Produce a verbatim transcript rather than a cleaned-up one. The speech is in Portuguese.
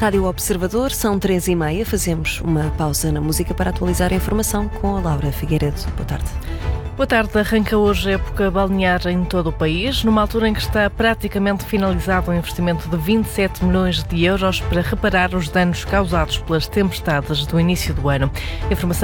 Rádio Observador, são três e meia. Fazemos uma pausa na música para atualizar a informação com a Laura Figueiredo. Boa tarde. Boa tarde. Arranca hoje a época balnear em todo o país, numa altura em que está praticamente finalizado um investimento de vinte e sete milhões de euros para reparar os danos causados pelas tempestades do início do ano. Informação